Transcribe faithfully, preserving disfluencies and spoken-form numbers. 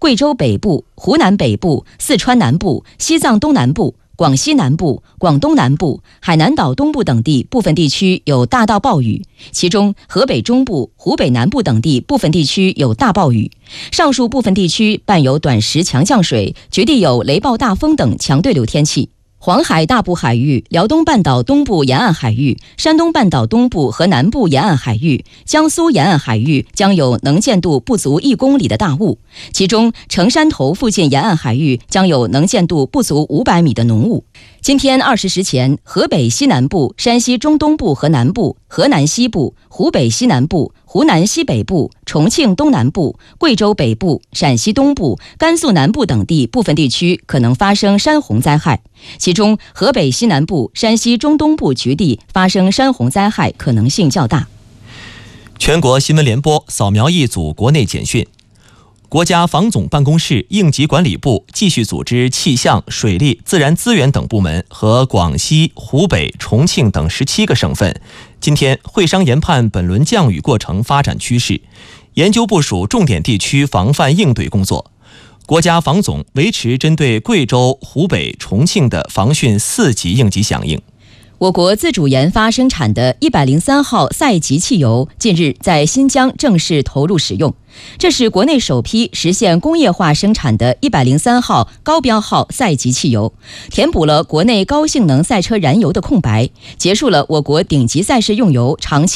贵州北部、湖南北部、四川南部、西藏东南部、广西南部、广东南部、海南岛东部等地部分地区有大到暴雨，其中河北中部、湖北南部等地部分地区有大暴雨。上述部分地区伴有短时强降水，局地有雷暴大风等强对流天气。黄海大部海域、辽东半岛东部沿岸海域、山东半岛东部和南部沿岸海域、江苏沿岸海域将有能见度不足一公里的大雾，其中城山头附近沿岸海域将有能见度不足五百米的浓雾。今天二十时前，河北西南部、山西中东部和南部、河南西部、湖北西南部、湖南西北部、重庆东南部、贵州北部、陕西东部、甘肃南部等地部分地区可能发生山洪灾害，其中河北西南部、山西中东部局地发生山洪灾害可能性较大。 全国新闻联播扫描一组国内简讯。国家防总办公室应急管理部继续组织气象、水利、自然资源等部门和广西、湖北、重庆等十七个省份今天会商研判本轮降雨过程发展趋势，研究部署重点地区防范应对工作。国家防总维持针对贵州、湖北、重庆的防汛四级应急响应。 我国自主研发生产的一百零三号赛级汽油近日在新疆正式投入使用，这是国内首批实现工业化生产的一百零三号高标号赛级汽油，填补了国内高性能赛车燃油的空白，结束了我国顶级赛事用油长期